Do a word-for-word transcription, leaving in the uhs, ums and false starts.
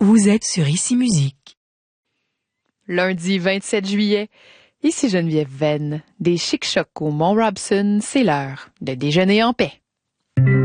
Vous êtes sur Ici Musique. Lundi vingt-sept juillet, ici Geneviève Venn, des Chic Chocs au Mont Robson, c'est l'heure de déjeuner en paix.